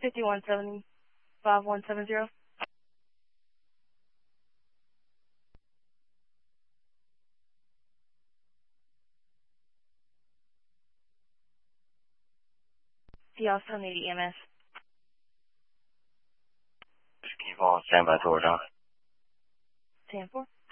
5170 5170. He also need EMS. Can you call standby towards on? 10-4.